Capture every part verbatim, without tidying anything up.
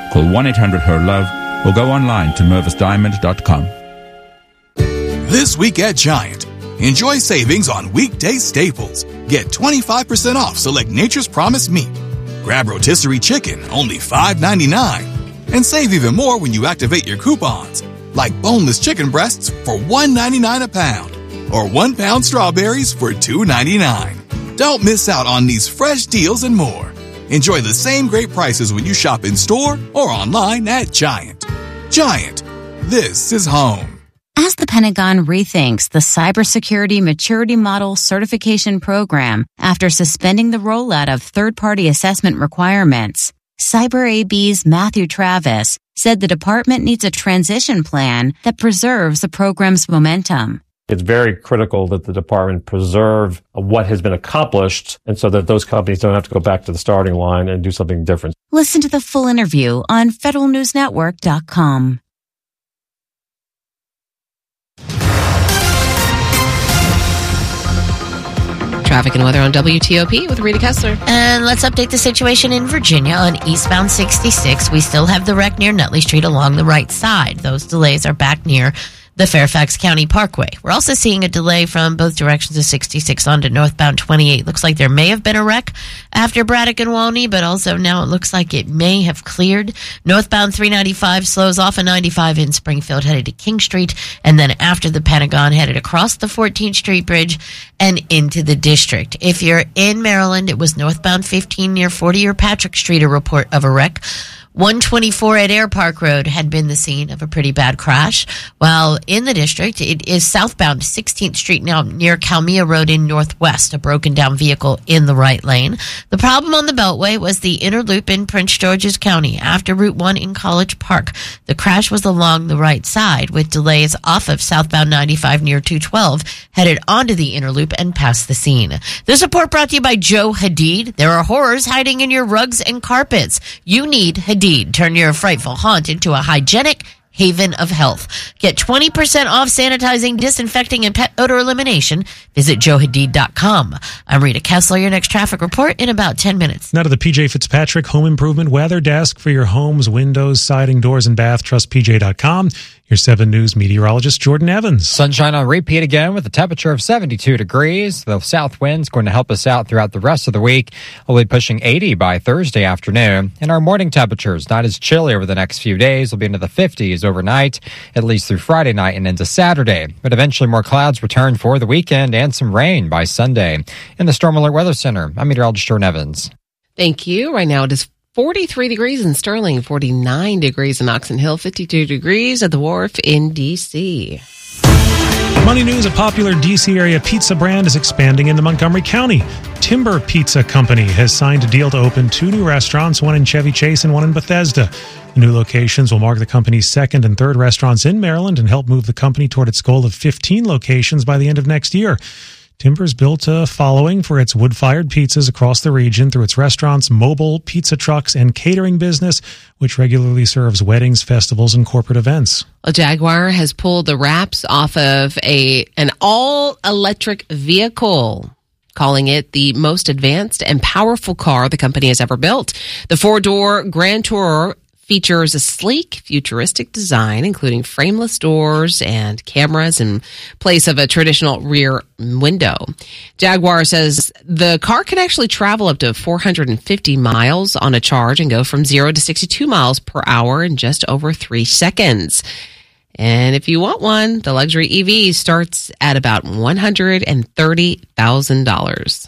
Call one eight hundred her love or go online to mervis diamond dot com. This week at Giant, enjoy savings on weekday staples. Get twenty-five percent off select Nature's Promise meat. Grab rotisserie chicken, only five ninety-nine. And save even more when you activate your coupons, like boneless chicken breasts for one ninety-nine a pound or one pound strawberries for two ninety-nine. Don't miss out on these fresh deals and more. Enjoy the same great prices when you shop in store or online at Giant. Giant, this is home. As the Pentagon rethinks the Cybersecurity Maturity Model Certification Program after suspending the rollout of third-party assessment requirements, CyberAB's Matthew Travis said the department needs a transition plan that preserves the program's momentum. It's very critical that the department preserve what has been accomplished, and so that those companies don't have to go back to the starting line and do something different. Listen to the full interview on federal news network dot com. Traffic and weather on W T O P with Rita Kessler. And let's update the situation in Virginia on eastbound sixty-six. We still have the wreck near Nutley Street along the right side. Those delays are back near the Fairfax County Parkway. We're also seeing a delay from both directions of sixty-six onto northbound twenty-eight. Looks like there may have been a wreck after Braddock and Walney, but also now it looks like it may have cleared. Northbound three ninety-five slows off of ninety-five in Springfield headed to King Street, and then after the Pentagon headed across the fourteenth Street Bridge and into the district. If you're in Maryland, it was northbound fifteen near forty or Patrick Street, a report of a wreck. one twenty-four at Air Park Road had been the scene of a pretty bad crash. While in the district, it is southbound sixteenth Street now near Calmia Road in Northwest, a broken down vehicle in the right lane. The problem on the Beltway was the inner loop in Prince George's County after Route one in College Park. The crash was along the right side with delays off of southbound ninety-five near two twelve, headed onto the inner loop and past the scene. This report brought to you by Joe Hadid. There are horrors hiding in your rugs and carpets. You need Hadid. Turn your frightful haunt into a hygienic haven of health. Get twenty percent off sanitizing, disinfecting, and pet odor elimination. Visit joe hadid dot com. I'm Rita Kessler. Your next traffic report in about ten minutes. Now to the P J Fitzpatrick Home Improvement Weather Desk for your homes, windows, siding, doors, and bath. Trust P J dot com. Your seven News meteorologist, Jordan Evans. Sunshine on repeat again with a temperature of seventy-two degrees. The south wind's going to help us out throughout the rest of the week. We'll be pushing eighty by Thursday afternoon. And our morning temperatures, not as chilly over the next few days. We'll be into the fifties overnight, at least through Friday night and into Saturday. But eventually more clouds return for the weekend and some rain by Sunday. In the Storm Alert Weather Center, I'm meteorologist Jordan Evans. Thank you. Right now it is forty-three degrees in Sterling, forty-nine degrees in Oxon Hill, fifty-two degrees at the Wharf in D C. Money News, a popular D C area pizza brand, is expanding into Montgomery County. Timber Pizza Company has signed a deal to open two new restaurants, one in Chevy Chase and one in Bethesda. The new locations will mark the company's second and third restaurants in Maryland and help move the company toward its goal of fifteen locations by the end of next year. Timber's built a following for its wood-fired pizzas across the region through its restaurants, mobile pizza trucks, and catering business, which regularly serves weddings, festivals, and corporate events. A Jaguar has pulled the wraps off of a an all-electric vehicle, calling it the most advanced and powerful car the company has ever built. The four-door Grand Tourer features a sleek, futuristic design, including frameless doors and cameras in place of a traditional rear window. Jaguar says the car can actually travel up to four hundred fifty miles on a charge and go from zero to sixty-two miles per hour in just over three seconds. And if you want one, the luxury E V starts at about one hundred thirty thousand dollars.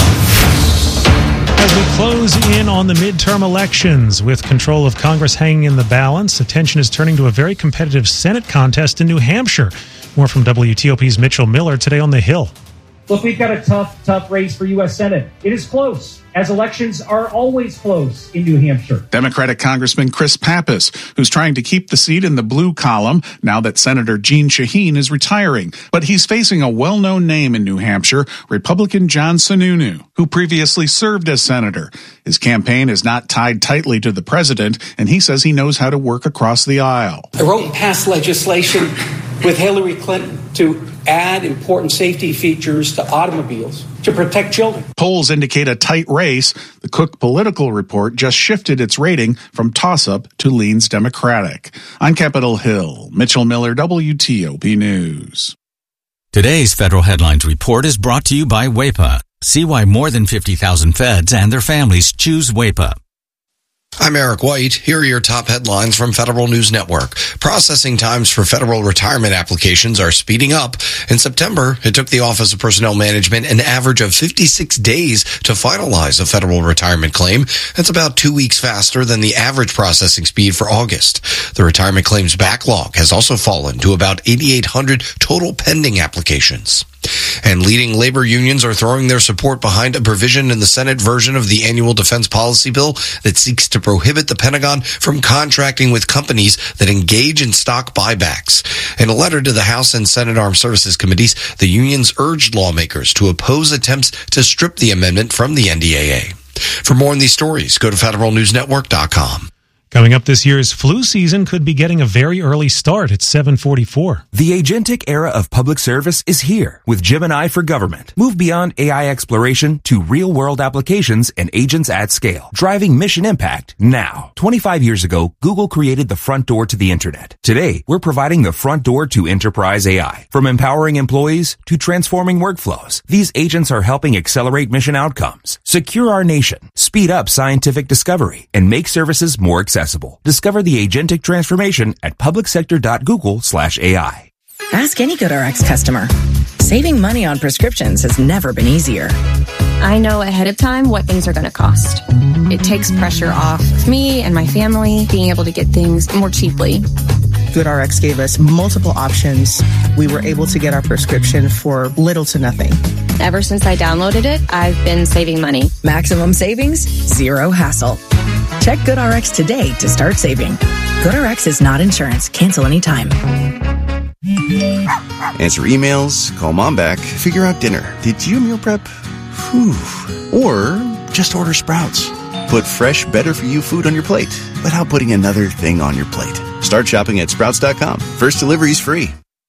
As we close in on the midterm elections, with control of Congress hanging in the balance, attention is turning to a very competitive Senate contest in New Hampshire. More from W T O P's Mitchell Miller today on The Hill. Look, we've got a tough, tough race for U S Senate. It is close, as elections are always close in New Hampshire. Democratic Congressman Chris Pappas, who's trying to keep the seat in the blue column now that Senator Jeanne Shaheen is retiring. But he's facing a well-known name in New Hampshire, Republican John Sununu, who previously served as senator. His campaign is not tied tightly to the president, and he says he knows how to work across the aisle. I wrote and passed legislation with Hillary Clinton to add important safety features to automobiles to protect children. Polls indicate a tight race. The Cook Political Report just shifted its rating from toss-up to leans Democratic. On Capitol Hill, Mitchell Miller, W T O P News. Today's Federal Headlines Report is brought to you by W A P A. See why more than fifty thousand feds and their families choose W A P A. I'm Eric White. Here are your top headlines from Federal News Network. Processing times for federal retirement applications are speeding up. In September, it took the Office of Personnel Management an average of fifty-six days to finalize a federal retirement claim. That's about two weeks faster than the average processing speed for August. The retirement claims backlog has also fallen to about eighty-eight hundred total pending applications. And leading labor unions are throwing their support behind a provision in the Senate version of the annual defense policy bill that seeks to prohibit the Pentagon from contracting with companies that engage in stock buybacks. In a letter to the House and Senate Armed Services Committees, the unions urged lawmakers to oppose attempts to strip the amendment from the N D A A. For more on these stories, go to federal news network dot com. Coming up, this year's flu season could be getting a very early start at seven forty-four. The agentic era of public service is here with Gemini for Government. Move beyond A I exploration to real-world applications and agents at scale, driving mission impact now. twenty-five years ago, Google created the front door to the internet. Today, we're providing the front door to enterprise A I. From empowering employees to transforming workflows, these agents are helping accelerate mission outcomes, secure our nation, speed up scientific discovery, and make services more accessible. Discover the agentic transformation at publicsector.google slash AI. Ask any GoodRx customer. Saving money on prescriptions has never been easier. I know ahead of time what things are going to cost. It takes pressure off me and my family being able to get things more cheaply. GoodRx gave us multiple options. We were able to get our prescription for little to nothing. Ever since I downloaded it, I've been saving money. Maximum savings, zero hassle. Check GoodRx today to start saving. GoodRx is not insurance. Cancel anytime. Answer emails, call mom back, figure out dinner. Did you meal prep? Whew. Or just order Sprouts. Put fresh, better-for-you food on your plate without putting another thing on your plate. Start shopping at sprouts dot com. First delivery is free.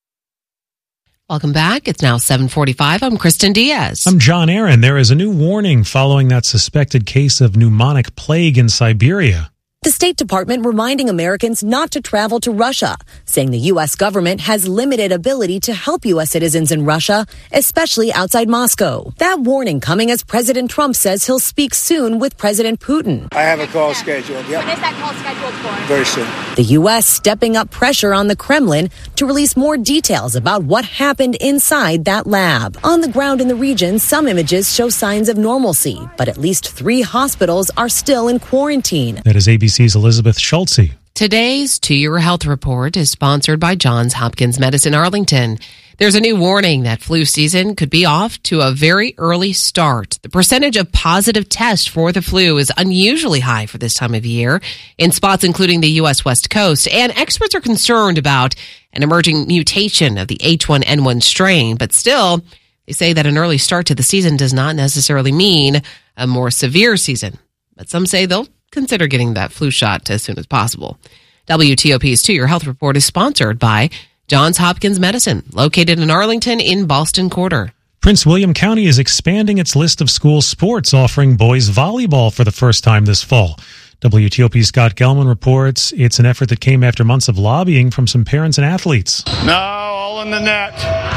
Welcome back. It's now seven forty-five. I'm Kristen Diaz. I'm John Aaron. There is a new warning following that suspected case of pneumonic plague in Siberia. The State Department reminding Americans not to travel to Russia, saying the U S government has limited ability to help U S citizens in Russia, especially outside Moscow. That warning coming as President Trump says he'll speak soon with President Putin. I have a call scheduled. Yep. When is that call scheduled for? Very soon. The U S stepping up pressure on the Kremlin to release more details about what happened inside that lab. On the ground in the region, some images show signs of normalcy, but at least three hospitals are still in quarantine. That is A B C's Elizabeth Schultze. Today's To Your Health Report is sponsored by Johns Hopkins Medicine Arlington. There's a new warning that flu season could be off to a very early start. The percentage of positive tests for the flu is unusually high for this time of year in spots including the U S West Coast, and experts are concerned about an emerging mutation of the H one N one strain, but still, they say that an early start to the season does not necessarily mean a more severe season. But some say they'll consider getting that flu shot as soon as possible. W T O P's To Your Health Report is sponsored by Johns Hopkins Medicine, located in Arlington in Ballston Quarter. Prince William County is expanding its list of school sports, offering boys volleyball for the first time this fall. W T O P's Scott Gelman reports it's an effort that came after months of lobbying from some parents and athletes. No, all in the net.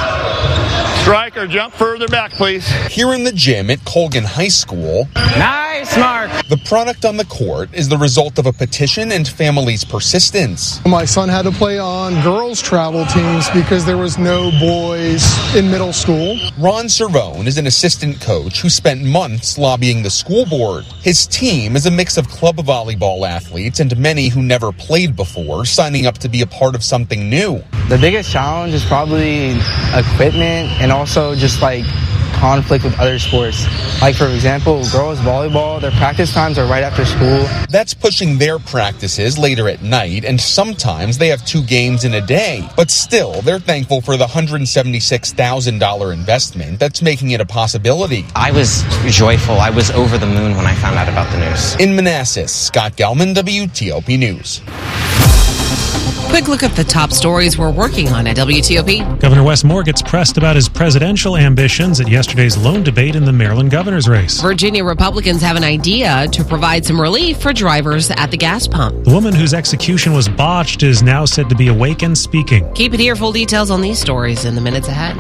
Striker, jump further back, please. Here in the gym at Colgan High School. Nice, Mark. The product on the court is the result of a petition and families' persistence. My son had to play on girls' travel teams because there was no boys in middle school. Ron Cervone is an assistant coach who spent months lobbying the school board. His team is a mix of club volleyball athletes and many who never played before, signing up to be a part of something new. The biggest challenge is probably equipment and also just like conflict with other sports. Like, for example, girls volleyball, their practice times are right after school. That's pushing their practices later at night, and sometimes they have two games in a day. But still, they're thankful for the one hundred seventy-six thousand dollars investment that's making it a possibility. I was joyful. I was over the moon when I found out about the news. In Manassas, Scott Gelman, W T O P News. Quick look at the top stories we're working on at W T O P. Governor Wes Moore gets pressed about his presidential ambitions at yesterday's lone debate in the Maryland governor's race. Virginia Republicans have an idea to provide some relief for drivers at the gas pump. The woman whose execution was botched is now said to be awake and speaking. Keep it here. Full details on these stories in the minutes ahead.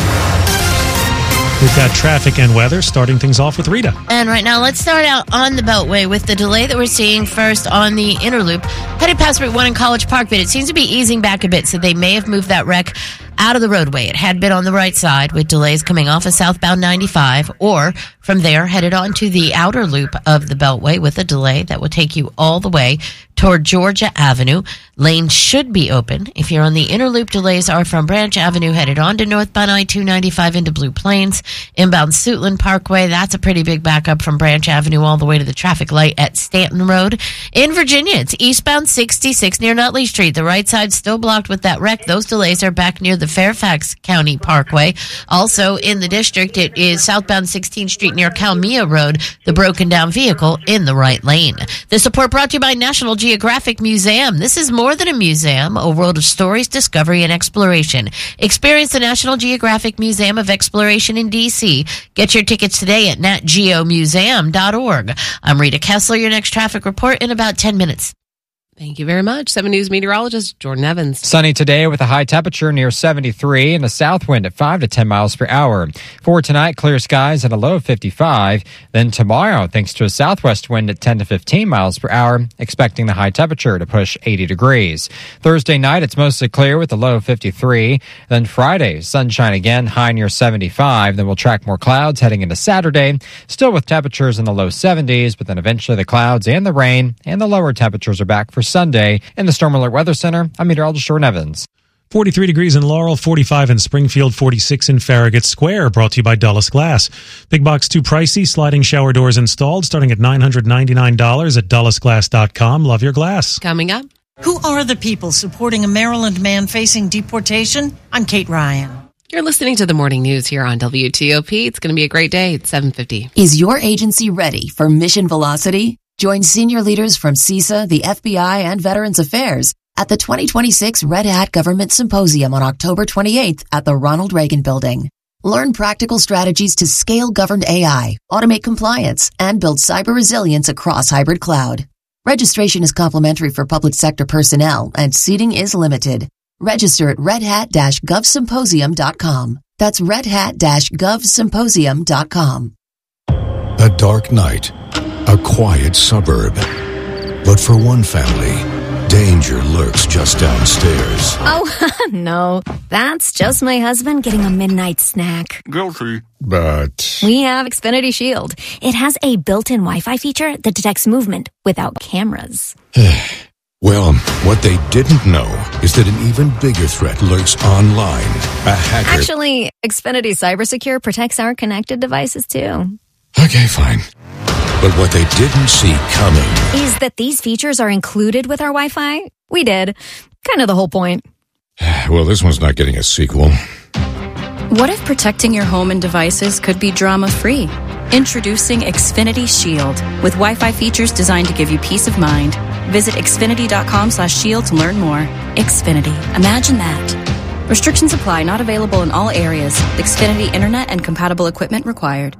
We've got traffic and weather, starting things off with Rita. And right now, let's start out on the Beltway with the delay that we're seeing first on the inner loop. Headed past Route one in College Park, but it seems to be easing back a bit, so they may have moved that wreck out of the roadway. It had been on the right side with delays coming off of southbound ninety-five, or from there headed on to the outer loop of the Beltway with a delay that will take you all the way toward Georgia Avenue. Lanes should be open. If you're on the inner loop, delays are from Branch Avenue headed on to northbound I two ninety-five into Blue Plains. Inbound Suitland Parkway, that's a pretty big backup from Branch Avenue all the way to the traffic light at Stanton Road. In Virginia, it's eastbound sixty-six near Nutley Street. The right side's still blocked with that wreck. Those delays are back near the Fairfax County Parkway. Also in the district, it is southbound sixteenth Street near Calmia Road, the broken down vehicle in the right lane. This report brought to you by National Geographic Museum. This is more than a museum, a world of stories, discovery, and exploration. Experience the National Geographic Museum of Exploration in D C. Get your tickets today at nat geo museum dot org. I'm Rita Kessler, your next traffic report in about ten minutes. Thank you very much. seven News meteorologist Jordan Evans. Sunny today with a high temperature near seventy-three and a south wind at five to ten miles per hour. For tonight, clear skies and a low of fifty-five. Then tomorrow, thanks to a southwest wind at ten to fifteen miles per hour, expecting the high temperature to push eighty degrees. Thursday night, it's mostly clear with a low of fifty-three. Then Friday, sunshine again, high near seventy-five. Then we'll track more clouds heading into Saturday, still with temperatures in the low seventies, but then eventually the clouds and the rain and the lower temperatures are back for Sunday. In the Storm Alert Weather Center, I'm meteorologist Jordan Evans. forty-three degrees in Laurel, forty-five in Springfield, forty-six in Farragut Square, brought to you by Dulles Glass. Big box too pricey, sliding shower doors installed starting at nine hundred ninety-nine dollars at dulles glass dot com. Love your glass. Coming up. Who are the people supporting a Maryland man facing deportation? I'm Kate Ryan. You're listening to the morning news here on W T O P. It's going to be a great day. It's seven fifty. Is your agency ready for mission velocity? Join senior leaders from CISA, the F B I, and Veterans Affairs at the twenty twenty-six Red Hat Government Symposium on October twenty-eighth at the Ronald Reagan Building. Learn practical strategies to scale governed A I, automate compliance, and build cyber resilience across hybrid cloud. Registration is complimentary for public sector personnel, and seating is limited. Register at red hat dash gov symposium dot com. That's red hat dash gov symposium dot com. A dark night. A quiet suburb. But for one family, danger lurks just downstairs. Oh, no. That's just my husband getting a midnight snack. Guilty. But we have Xfinity Shield. It has a built-in Wi-Fi feature that detects movement without cameras. well, what they didn't know is that an even bigger threat lurks online. A hacker. Actually, Xfinity Cybersecure protects our connected devices, too. Okay, fine. But what they didn't see coming is that these features are included with our Wi-Fi. We did. Kind of the whole point. Well, this one's not getting a sequel. What if protecting your home and devices could be drama-free? Introducing Xfinity Shield with Wi-Fi features designed to give you peace of mind. Visit xfinity.com slash shield to learn more. Xfinity. Imagine that. Restrictions apply. Not available in all areas. Xfinity Internet and compatible equipment required.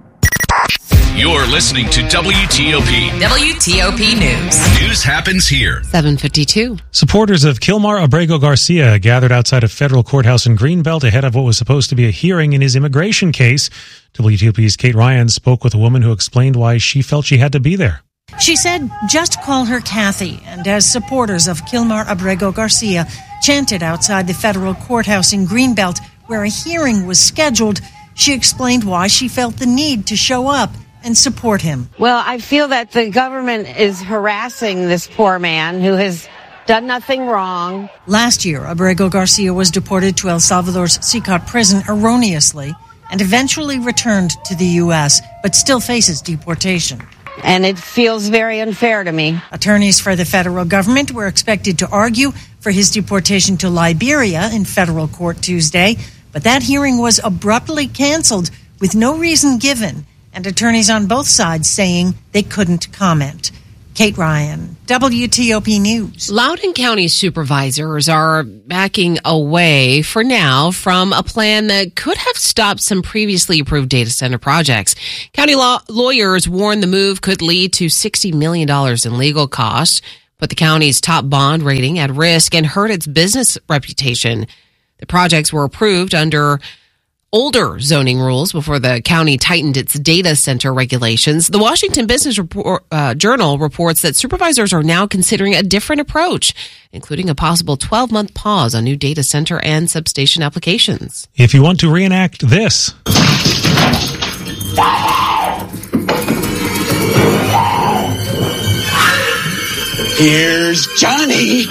You're listening to W T O P. W T O P News. News happens here. seven fifty-two. Supporters of Kilmar Abrego Garcia gathered outside a federal courthouse in Greenbelt ahead of what was supposed to be a hearing in his immigration case. W T O P's Kate Ryan spoke with a woman who explained why she felt she had to be there. She said, just call her Kathy. And as supporters of Kilmar Abrego Garcia chanted outside the federal courthouse in Greenbelt, where a hearing was scheduled, she explained why she felt the need to show up and support him. Well, I feel that the government is harassing this poor man who has done nothing wrong. Last year, Abrego Garcia was deported to El Salvador's Sicat prison erroneously and eventually returned to the U S, but still faces deportation. And it feels very unfair to me. Attorneys for the federal government were expected to argue for his deportation to Liberia in federal court Tuesday, but that hearing was abruptly canceled with no reason given, and attorneys on both sides saying they couldn't comment. Kate Ryan, W T O P News. Loudoun County supervisors are backing away for now from a plan that could have stopped some previously approved data center projects. County law- lawyers warn the move could lead to sixty million dollars in legal costs, put the county's top bond rating at risk, and hurt its business reputation. The projects were approved under older zoning rules before the county tightened its data center regulations. The Washington Business Report, uh, Journal reports that supervisors are now considering a different approach, including a possible twelve-month pause on new data center and substation applications. If you want to reenact this. Here's Johnny.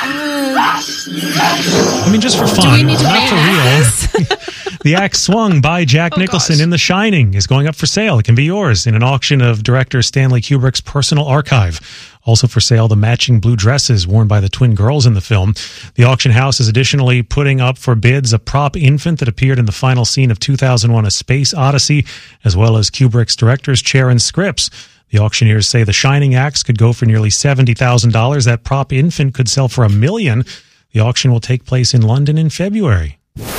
I mean, just for fun, not for real. The axe swung by Jack oh, Nicholson gosh. in The Shining is going up for sale. It can be yours in an auction of director Stanley Kubrick's personal archive. Also for sale, the matching blue dresses worn by the twin girls in the film. The auction house is additionally putting up for bids a prop infant that appeared in the final scene of two thousand one: A Space Odyssey, as well as Kubrick's director's chair and scripts. The auctioneers say the Shining axe could go for nearly seventy thousand dollars. That prop infant could sell for a million. The auction will take place in London in February.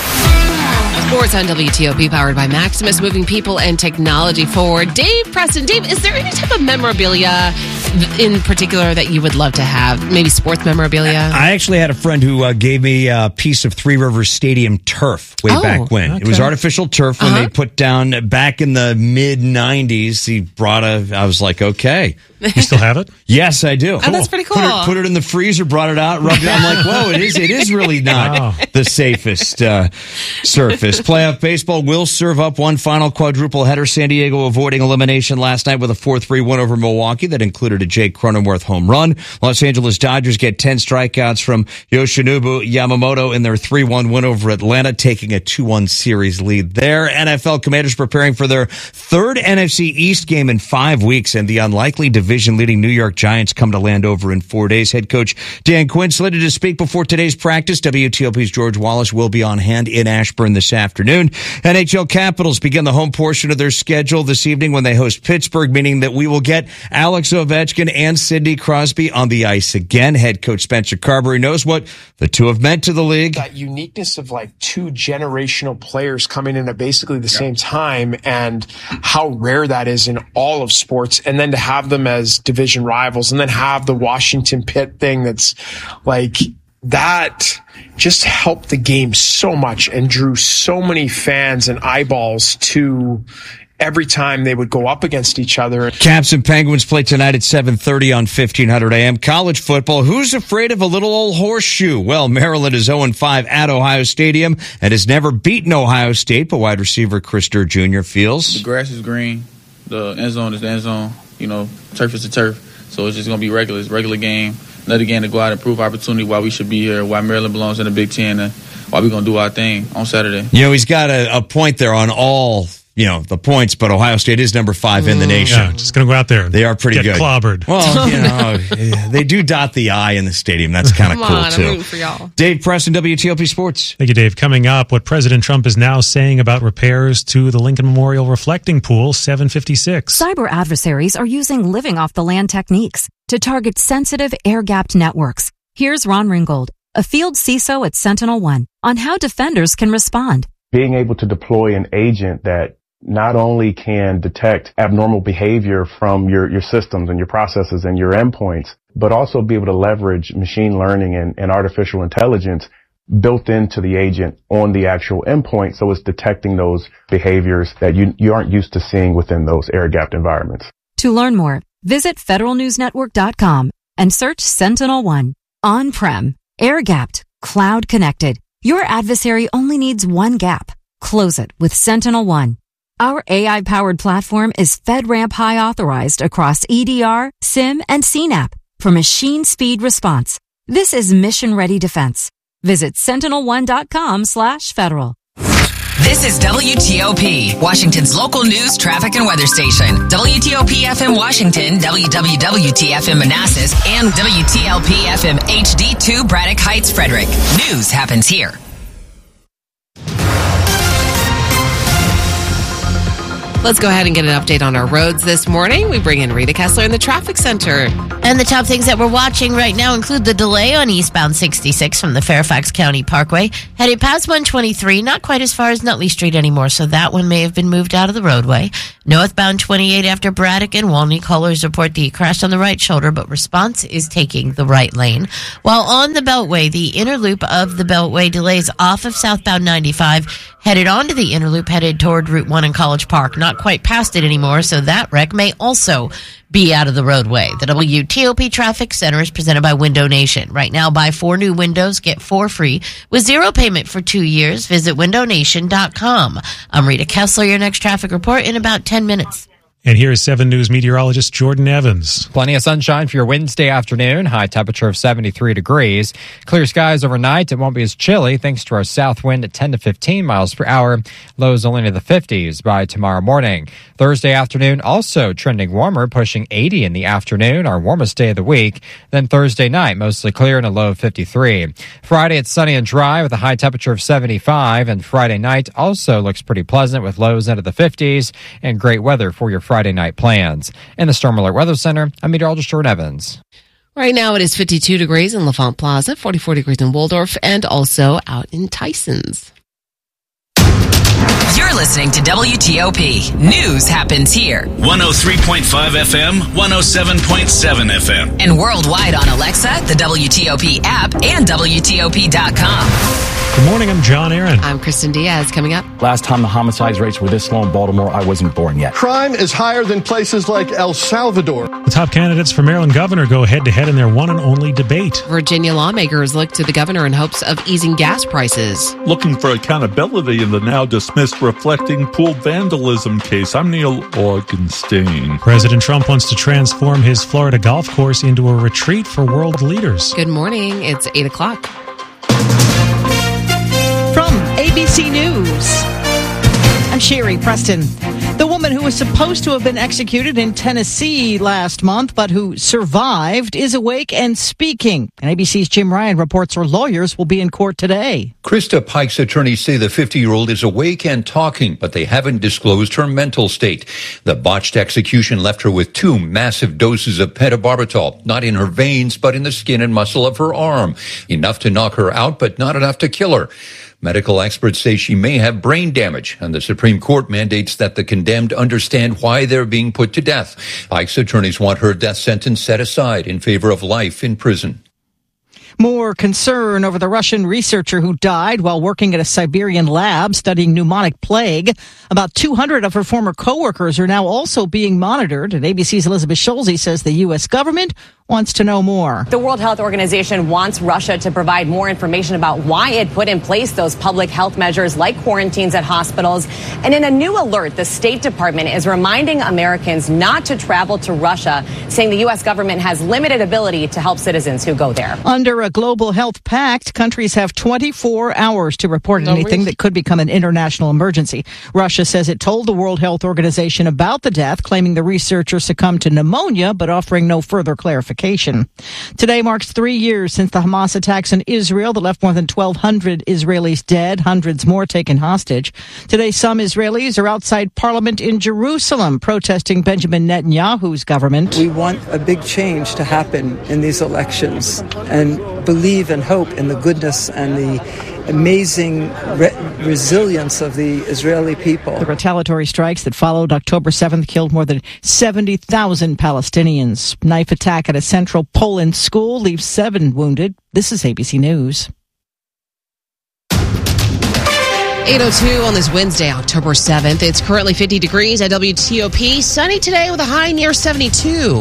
Sports on W T O P, powered by Maximus, moving people and technology forward. Dave Preston. Dave, is there any type of memorabilia in particular that you would love to have? Maybe sports memorabilia? I actually had a friend who uh, gave me a piece of Three Rivers Stadium turf way oh, back when. Okay. It was artificial turf when uh-huh. they put down back in the mid nineties. He brought a, I was like, okay. You still have it? Yes, I do. Oh, cool. That's pretty cool. Put it, put it in the freezer, brought it out, rubbed it. I'm like, whoa, it is, it is really not wow. the safest uh, surface. Playoff baseball will serve up one final quadruple header. San Diego avoiding elimination last night with a four three win over Milwaukee that included a Jake Cronenworth home run. Los Angeles Dodgers get ten strikeouts from Yoshinobu Yamamoto in their three one win over Atlanta, taking a two one series lead there. N F L Commanders preparing for their third N F C East game in five weeks, and the unlikely division-leading New York Giants come to Landover in four days. Head coach Dan Quinn slated to speak before today's practice. W T O P's George Wallace will be on hand in Ashburn this afternoon. N H L Capitals begin the home portion of their schedule this evening when they host Pittsburgh, meaning that we will get Alex Ovechkin and Sidney Crosby on the ice again. Head coach Spencer Carberry knows what the two have meant to the league. That uniqueness of like two generational players coming in at basically the yeah. same time, and how rare that is in all of sports, and then to have them as division rivals, and then have the Washington Pitt thing that's like that just helped the game so much and drew so many fans and eyeballs to every time they would go up against each other. Caps and Penguins play tonight at seven thirty on fifteen hundred A M. College football. Who's afraid of a little old horseshoe? Well, Maryland is oh and five at Ohio Stadium and has never beaten Ohio State, but wide receiver Chris Durr Junior feels the grass is green, the end zone is the end zone, you know, turf is the turf. So it's just going to be regular. It's a regular game. Another game to go out and prove opportunity why we should be here, why Maryland belongs in the Big Ten, and why we're going to do our thing on Saturday. You know, he's got a, a point there on all, you know, the points, but Ohio State is number five in the nation. Yeah, just going to go out there. They are pretty get good. Clobbered. Well, you know, they do dot the I in the stadium. That's kind of cool, on, too. I'm rooting for y'all. Dave Preston, W T O P Sports. Thank you, Dave. Coming up, what President Trump is now saying about repairs to the Lincoln Memorial Reflecting Pool, seven fifty-six. Cyber adversaries are using living off the land techniques to target sensitive air-gapped networks. Here's Ron Ringgold, a field C I S O at Sentinel One, on how defenders can respond. Being able to deploy an agent that not only can detect abnormal behavior from your, your systems and your processes and your endpoints, but also be able to leverage machine learning and, and artificial intelligence built into the agent on the actual endpoint, so it's detecting those behaviors that you, you aren't used to seeing within those air-gapped environments. To learn more, visit federal news network dot com and search Sentinel One. On-prem, air-gapped, cloud-connected. Your adversary only needs one gap. Close it with Sentinel One. Our A I-powered platform is FedRAMP High authorized across E D R, SIM, and C NAP for machine speed response. This is mission-ready defense. Visit sentinel one dot com slash federal. This is W T O P, Washington's local news, traffic, and weather station. W T O P F M Washington, W W W T F M Manassas, and W T L P F M H D two Braddock Heights, Frederick. News happens here. Let's go ahead and get an update on our roads this morning. We bring in Rita Kessler in the traffic center. And the top things that we're watching right now include the delay on eastbound sixty-six from the Fairfax County Parkway. Headed past one twenty-three, not quite as far as Nutley Street anymore, so that one may have been moved out of the roadway. Northbound twenty-eight after Braddock and Walney, callers report the crash on the right shoulder, but response is taking the right lane. While on the Beltway, the inner loop of the Beltway delays off of southbound ninety-five, headed onto the inner loop, headed toward Route one in College Park. Not quite past it anymore, so that wreck may also be out of the roadway. The W T O P Traffic Center is presented by Window Nation. Right now, buy four new windows, get four free with zero payment for two years. Visit window nation dot com. I'm Rita Kessler, your next traffic report in about ten minutes. And here is seven News meteorologist Jordan Evans. Plenty of sunshine for your Wednesday afternoon. High temperature of seventy-three degrees. Clear skies overnight. It won't be as chilly thanks to our south wind at ten to fifteen miles per hour. Lows only into the fifties by tomorrow morning. Thursday afternoon also trending warmer, pushing eighty in the afternoon, our warmest day of the week. Then Thursday night, mostly clear and a low of fifty-three. Friday, it's sunny and dry with a high temperature of seventy-five. And Friday night also looks pretty pleasant with lows into the fifties and great weather for your Friday night plans. In the Storm Alert Weather Center, I'm meteorologist Jordan Evans. Right now it is fifty-two degrees in L'Enfant Plaza, forty-four degrees in Waldorf, and also out in Tysons. You're listening to W T O P. News happens here. one oh three point five F M, one oh seven point seven F M. And worldwide on Alexa, the W T O P app, and W T O P dot com. Good morning, I'm John Aaron. I'm Kristen Diaz. Coming up. Last time the homicide rates were this low in Baltimore, I wasn't born yet. Crime is higher than places like El Salvador. The top candidates for Maryland governor go head-to-head in their one and only debate. Virginia lawmakers look to the governor in hopes of easing gas prices. Looking for accountability in the now dismissed reflecting pool vandalism case. I'm Neil Augenstein. President Trump wants to transform his Florida golf course into a retreat for world leaders. Good morning. It's eight o'clock. From A B C News, I'm Sherry Preston. The woman who was supposed to have been executed in Tennessee last month, but who survived, is awake and speaking. And A B C's Jim Ryan reports her lawyers will be in court today. Krista Pike's attorneys say the fifty-year-old is awake and talking, but they haven't disclosed her mental state. The botched execution left her with two massive doses of pentobarbital, not in her veins, but in the skin and muscle of her arm. Enough to knock her out, but not enough to kill her. Medical experts say she may have brain damage, and the Supreme Court mandates that the condemned understand why they're being put to death. Pike's attorneys want her death sentence set aside in favor of life in prison. More concern over the Russian researcher who died while working at a Siberian lab studying pneumonic plague. About two hundred of her former coworkers are now also being monitored. And A B C's Elizabeth Schulze says the U S government wants to know more. The World Health Organization wants Russia to provide more information about why it put in place those public health measures like quarantines at hospitals. And in a new alert, the State Department is reminding Americans not to travel to Russia, saying the U S government has limited ability to help citizens who go there. Under a global health pact, countries have twenty-four hours to report no anything reason. that could become an international emergency. Russia says it told the World Health Organization about the death, claiming the researcher succumbed to pneumonia, but offering no further clarification. Today marks three years since the Hamas attacks in Israel that left more than twelve hundred Israelis dead, hundreds more taken hostage. Today, some Israelis are outside Parliament in Jerusalem protesting Benjamin Netanyahu's government. We want a big change to happen in these elections and believe and hope in the goodness and the amazing re- resilience of the Israeli people. The retaliatory strikes that followed October seventh killed more than seventy thousand Palestinians. Knife attack at a central Poland school leaves seven wounded. This is A B C News. eight oh two on this Wednesday, October seventh. It's currently fifty degrees at W T O P. Sunny today with a high near seventy-two.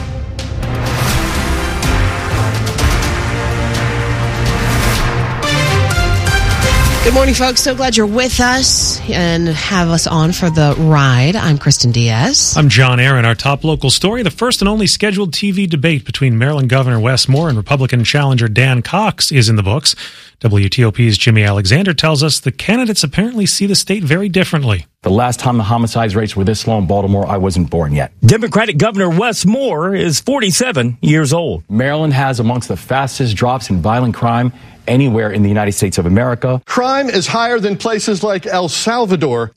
Good morning, folks. So glad you're with us and have us on for the ride. I'm Kristen Diaz. I'm John Aaron. Our top local story, the first and only scheduled T V debate between Maryland Governor Wes Moore and Republican challenger Dan Cox is in the books. W T O P's Jimmy Alexander tells us the candidates apparently see the state very differently. The last time the homicide rates were this low in Baltimore, I wasn't born yet. Democratic Governor Wes Moore is forty-seven years old. Maryland has amongst the fastest drops in violent crime anywhere in the United States of America. Crime is higher than places like El Salvador.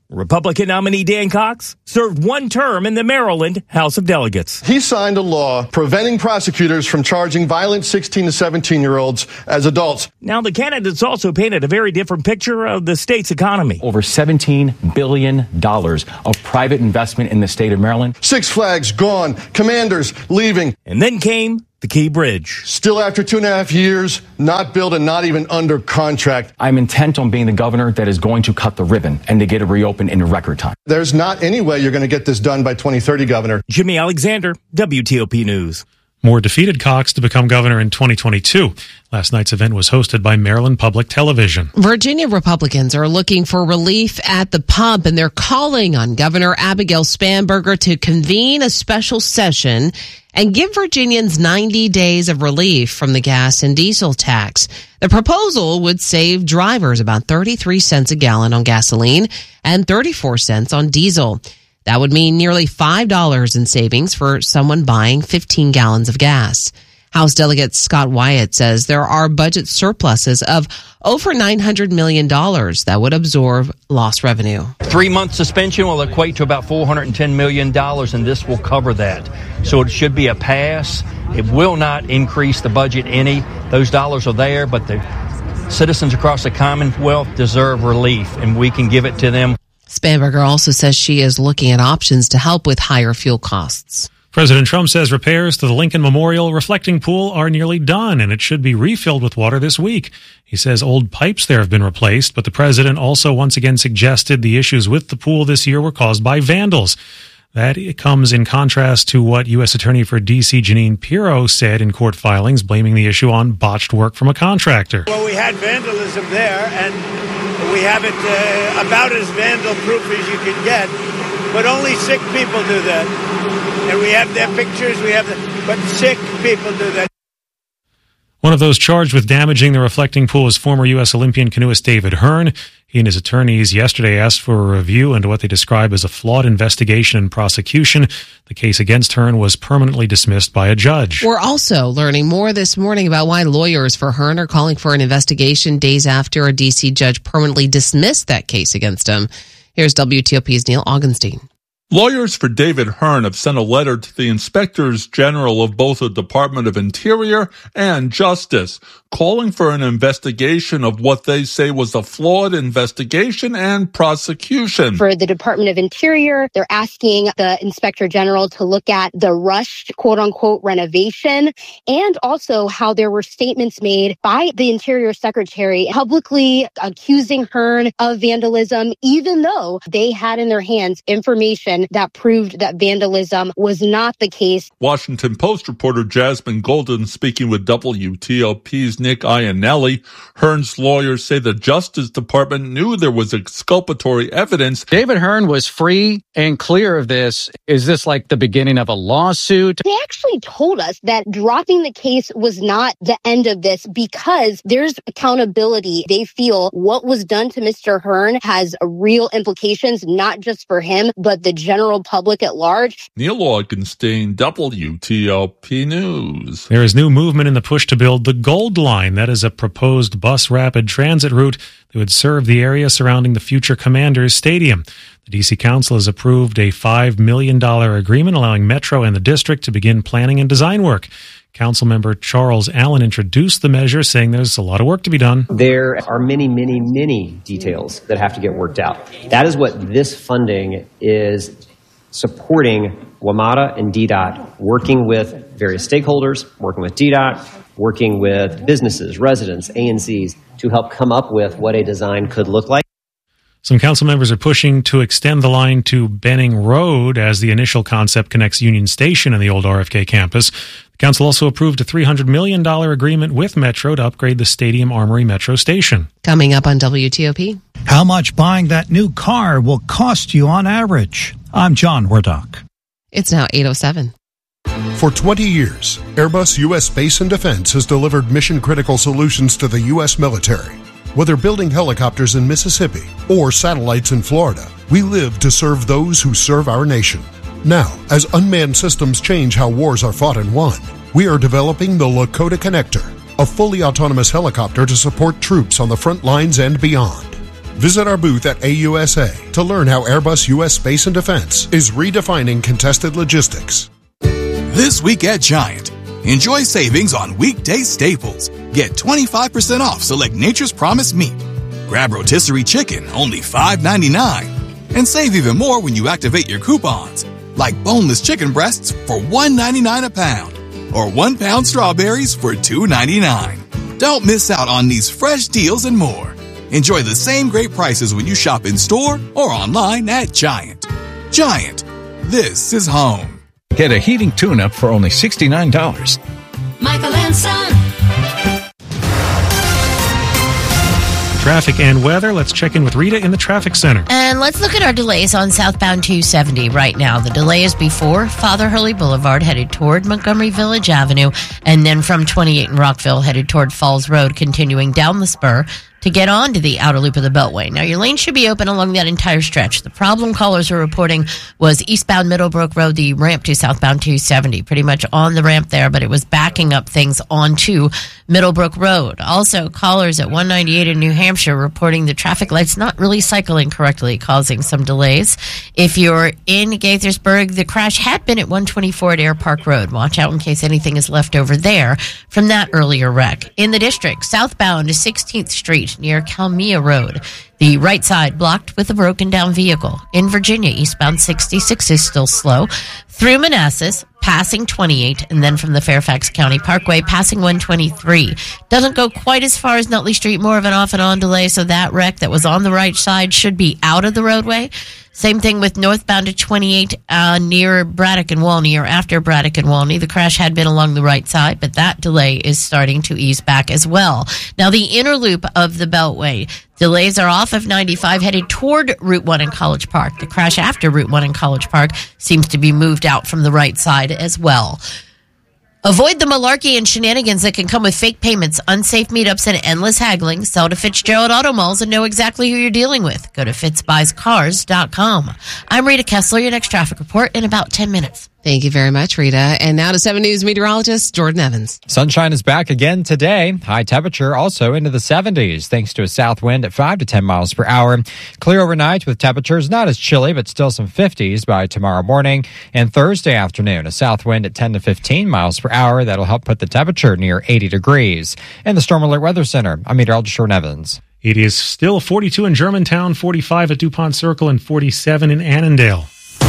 Republican nominee Dan Cox served one term in the Maryland House of Delegates. He signed a law preventing prosecutors from charging violent sixteen to seventeen-year-olds as adults. Now, the candidates also painted a very different picture of the state's economy. Over seventeen billion dollars of private investment in the state of Maryland. Six Flags gone, commanders leaving. And then came the Key Bridge. Still after two and a half years, not built and not even under contract. I'm intent on being the governor that is going to cut the ribbon and to get it reopened in record time. There's not any way you're going to get this done by twenty thirty, Governor. Jimmy Alexander, W T O P News. Moore defeated Cox to become governor in twenty twenty-two. Last night's event was hosted by Maryland Public Television. Virginia Republicans are looking for relief at the pump, and they're calling on Governor Abigail Spanberger to convene a special session and give Virginians ninety days of relief from the gas and diesel tax. The proposal would save drivers about thirty-three cents a gallon on gasoline and thirty-four cents on diesel. That would mean nearly five dollars in savings for someone buying fifteen gallons of gas. House Delegate Scott Wyatt says there are budget surpluses of over nine hundred million dollars that would absorb lost revenue. Three-month suspension will equate to about four hundred ten million dollars, and this will cover that. So it should be a pass. It will not increase the budget any. Those dollars are there, but the citizens across the Commonwealth deserve relief, and we can give it to them. Spanberger also says she is looking at options to help with higher fuel costs. President Trump says repairs to the Lincoln Memorial Reflecting Pool are nearly done, and it should be refilled with water this week. He says old pipes there have been replaced, but the president also once again suggested the issues with the pool this year were caused by vandals. That comes in contrast to what U S Attorney for D C Jeanine Pirro said in court filings, blaming the issue on botched work from a contractor. Well, we had vandalism there, and we have it uh, about as vandal-proof as you can get, but only sick people do that. And we have their pictures, we have the, but sick people do that. One of those charged with damaging the reflecting pool is former U S Olympian canoeist David Hearn. He and his attorneys yesterday asked for a review into what they describe as a flawed investigation and prosecution. The case against Hearn was permanently dismissed by a judge. We're also learning more this morning about why lawyers for Hearn are calling for an investigation days after a D C judge permanently dismissed that case against him. Here's W T O P's Neil Augenstein. Lawyers for David Hearn have sent a letter to the inspectors general of both the Department of Interior and Justice, calling for an investigation of what they say was a flawed investigation and prosecution. For the Department of Interior, they're asking the inspector general to look at the rushed, quote unquote, renovation, and also how there were statements made by the Interior Secretary publicly accusing Hearn of vandalism, even though they had in their hands information that proved that vandalism was not the case. Washington Post reporter Jasmine Golden speaking with W T O P's Nick Iannelli. Hearn's lawyers say the Justice Department knew there was exculpatory evidence. David Hearn was free and clear of this. Is this like the beginning of a lawsuit? They actually told us that dropping the case was not the end of this because there's accountability. They feel what was done to Mister Hearn has real implications, not just for him, but the general public at large. Neil Augenstein, W T O P News. There is new movement in the push to build the Gold Line. That is a proposed bus rapid transit route that would serve the area surrounding the future Commanders Stadium. The D C Council has approved a five million dollars agreement allowing Metro and the district to begin planning and design work. Councilmember Charles Allen introduced the measure, saying there's a lot of work to be done. There are many, many, many details that have to get worked out. That is what this funding is supporting WMATA and D DOT, working with various stakeholders, working with D DOT, working with businesses, residents, A N Cs, to help come up with what a design could look like. Some council members are pushing to extend the line to Benning Road as the initial concept connects Union Station and the old R F K campus. The council also approved a three hundred million dollars agreement with Metro to upgrade the Stadium Armory Metro Station. Coming up on W T O P. How much buying that new car will cost you on average? I'm John Wardock. It's now eight oh seven. For twenty years, Airbus U S Space and Defense has delivered mission-critical solutions to the U S military. Whether building helicopters in Mississippi or satellites in Florida, we live to serve those who serve our nation. Now, as unmanned systems change how wars are fought and won, we are developing the Lakota Connector, a fully autonomous helicopter to support troops on the front lines and beyond. Visit our booth at A U S A to learn how Airbus U S Space and Defense is redefining contested logistics. This week at Giant, enjoy savings on weekday staples. Get twenty-five percent off select Nature's Promise meat. Grab rotisserie chicken, only five ninety-nine. And save even more when you activate your coupons, like boneless chicken breasts for one ninety-nine a pound, or one pound strawberries for two ninety-nine. Don't miss out on these fresh deals and more. Enjoy the same great prices when you shop in store or online at Giant. Giant, this is home. Get a heating tune-up for only sixty-nine dollars. Michael and Son. Traffic and weather. Let's check in with Rita in the traffic center. And let's look at our delays on southbound two seventy right now. The delay is before Father Hurley Boulevard headed toward Montgomery Village Avenue, and then from twenty-eight in Rockville headed toward Falls Road, continuing down the spur to get onto the outer loop of the Beltway. Now, your lane should be open along that entire stretch. The problem callers are reporting was eastbound Middlebrook Road, the ramp to southbound two seventy, pretty much on the ramp there, but it was backing up things onto Middlebrook Road. Also, callers at one ninety-eight in New Hampshire reporting the traffic lights not really cycling correctly, causing some delays. If you're in Gaithersburg, the crash had been at one twenty-four at Air Park Road. Watch out in case anything is left over there from that earlier wreck. In the district, southbound to sixteenth Street near Calmia Road. The right side blocked with a broken down vehicle. In Virginia, eastbound sixty-six is still slow. Through Manassas, passing twenty-eight, and then from the Fairfax County Parkway, passing one twenty-three. Doesn't go quite as far as Nutley Street, more of an off and on delay, so that wreck that was on the right side should be out of the roadway. Same thing with northbound to twenty-eight uh, near Braddock and Walney, or after Braddock and Walney. The crash had been along the right side, but that delay is starting to ease back as well. Now, the inner loop of the Beltway, delays are off of ninety-five headed toward Route one in College Park. The crash after Route one in College Park seems to be moved out from the right side as well. Avoid the malarkey and shenanigans that can come with fake payments, unsafe meetups, and endless haggling. Sell to Fitzgerald Auto Malls and know exactly who you're dealing with. Go to fitz buys cars dot com. I'm Rita Kessler, your next traffic report in about ten minutes. Thank you very much, Rita. And now to seven News meteorologist Jordan Evans. Sunshine is back again today. High temperature also into the seventies, thanks to a south wind at five to ten miles per hour. Clear overnight with temperatures not as chilly, but still some fifties by tomorrow morning. And Thursday afternoon, a south wind at ten to fifteen miles per hour. That'll help put the temperature near eighty degrees. In the Storm Alert Weather Center, I'm meteorologist Jordan Evans. It is still forty-two in Germantown, forty-five at DuPont Circle, and forty-seven in Annandale.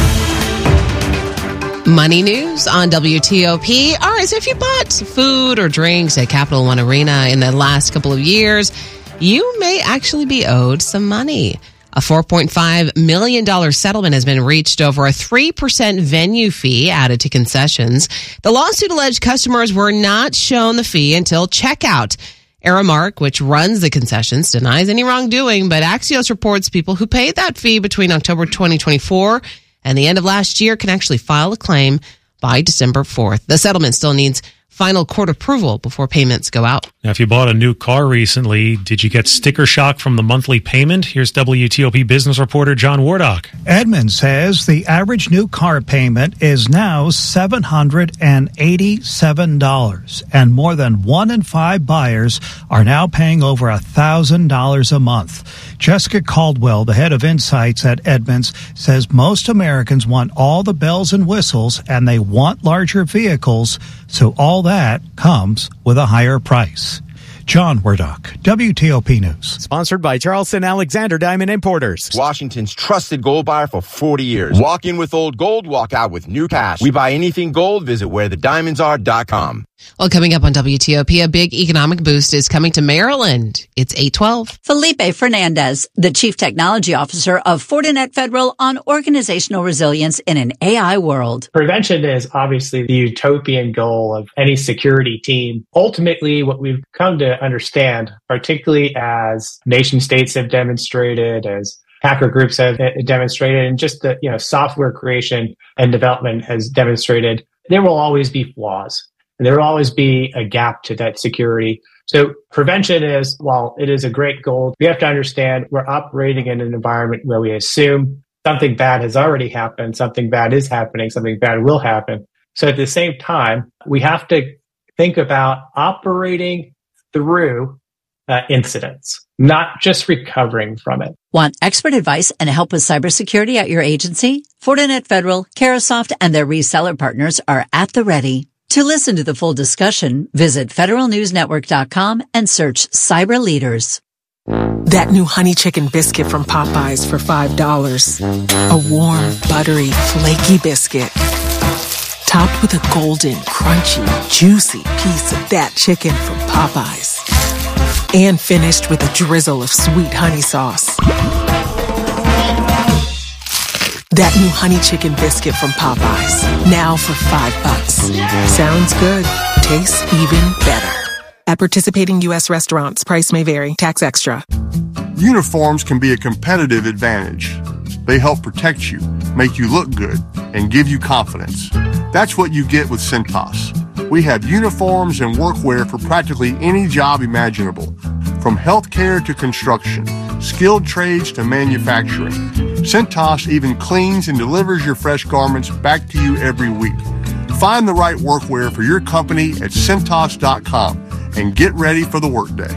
Money news on W T O P. All right, so if you bought food or drinks at Capital One Arena in the last couple of years, you may actually be owed some money. A four point five million dollars settlement has been reached over a three percent venue fee added to concessions. The lawsuit alleged customers were not shown the fee until checkout. Aramark, which runs the concessions, denies any wrongdoing, but Axios reports people who paid that fee between October twenty twenty-four and the end of last year can actually file a claim by December fourth. The settlement still needs final court approval before payments go out. Now, if you bought a new car recently, did you get sticker shock from the monthly payment? Here's W T O P business reporter John Wardock. Edmund says the average new car payment is now seven hundred eighty-seven dollars, and more than one in five buyers are now paying over one thousand dollars a month. Jessica Caldwell, the head of Insights at Edmunds, says most Americans want all the bells and whistles, and they want larger vehicles, so all that comes with a higher price. John Wardock, W T O P News. Sponsored by Charleston Alexander Diamond Importers. Washington's trusted gold buyer for forty years. Walk in with old gold, walk out with new cash. We buy anything gold. Visit where the diamonds are dot com. Well, coming up on W T O P, a big economic boost is coming to Maryland. It's eight twelve. Felipe Fernandez, the Chief Technology Officer of Fortinet Federal on organizational resilience in an A I world. Prevention is obviously the utopian goal of any security team. Ultimately, what we've come to understand, particularly as nation states have demonstrated, as hacker groups have demonstrated, and just the you know software creation and development has demonstrated, there will always be flaws. And there will always be a gap to that security. So prevention is, while it is a great goal, we have to understand we're operating in an environment where we assume something bad has already happened, something bad is happening, something bad will happen. So at the same time, we have to think about operating through uh, incidents, not just recovering from it. Want expert advice and help with cybersecurity at your agency? Fortinet Federal, Carasoft, and their reseller partners are at the ready. To listen to the full discussion, visit federal news network dot com and search Cyber Leaders. That new honey chicken biscuit from Popeyes for five dollars. A warm, buttery, flaky biscuit. Topped with a golden, crunchy, juicy piece of that chicken from Popeyes. And finished with a drizzle of sweet honey sauce. That new honey chicken biscuit from Popeyes. Now for five bucks. Sounds good. Tastes even better. At participating U S restaurants, price may vary. Tax extra. Uniforms can be a competitive advantage. They help protect you, make you look good, and give you confidence. That's what you get with Cintas. We have uniforms and workwear for practically any job imaginable, from healthcare to construction, skilled trades to manufacturing. Cintas even cleans and delivers your fresh garments back to you every week. Find the right workwear for your company at Cintas dot com and get ready for the workday.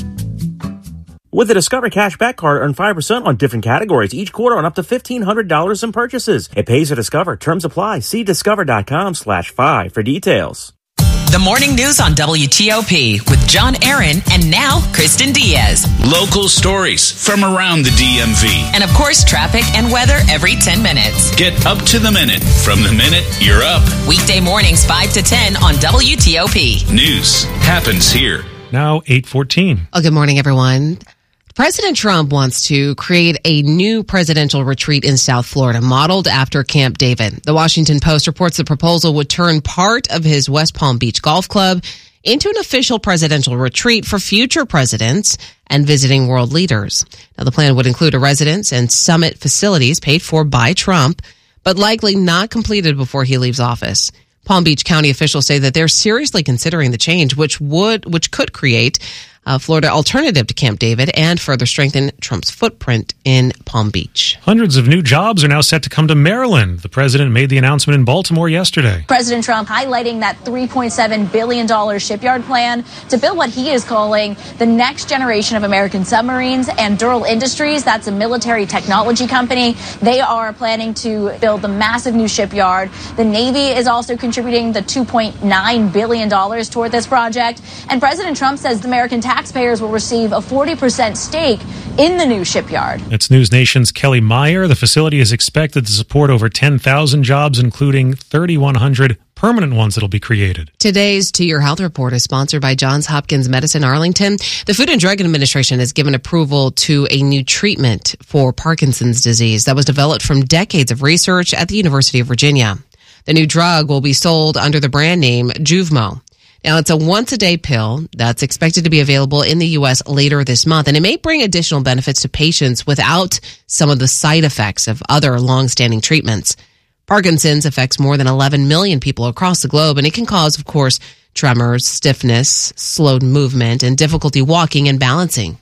With the Discover Cashback Card, earn five percent on different categories each quarter on up to fifteen hundred dollars in purchases. It pays to Discover. Terms apply. See discover dot com slash five for details. The morning news on W T O P with John Aaron and now Kristen Diaz. Local stories from around the D M V. And of course, traffic and weather every ten minutes. Get up to the minute from the minute you're up. Weekday mornings five to ten on W T O P. News happens here. Now eight fourteen. Oh, good morning, everyone. President Trump wants to create a new presidential retreat in South Florida, modeled after Camp David. The Washington Post reports the proposal would turn part of his West Palm Beach Golf Club into an official presidential retreat for future presidents and visiting world leaders. Now, the plan would include a residence and summit facilities paid for by Trump, but likely not completed before he leaves office. Palm Beach County officials say that they're seriously considering the change, which would, which could create a Florida alternative to Camp David and further strengthen Trump's footprint in Palm Beach. Hundreds of new jobs are now set to come to Maryland. The president made the announcement in Baltimore yesterday. President Trump highlighting that three point seven billion dollars shipyard plan to build what he is calling the next generation of American submarines. And Durrell Industries, that's a military technology company, they are planning to build the massive new shipyard. The Navy is also contributing the two point nine billion dollars toward this project. And President Trump says the American taxpayers will receive a forty percent stake in the new shipyard. That's News Nation's Kelly Meyer. The facility is expected to support over ten thousand jobs, including three thousand one hundred permanent ones that will be created. Today's To Your Health Report is sponsored by Johns Hopkins Medicine Arlington. The Food and Drug Administration has given approval to a new treatment for Parkinson's disease that was developed from decades of research at the University of Virginia. The new drug will be sold under the brand name Juvmo. Now, it's a once-a-day pill that's expected to be available in the U S later this month, and it may bring additional benefits to patients without some of the side effects of other long-standing treatments. Parkinson's affects more than eleven million people across the globe, and it can cause, of course, tremors, stiffness, slowed movement, and difficulty walking and balancing.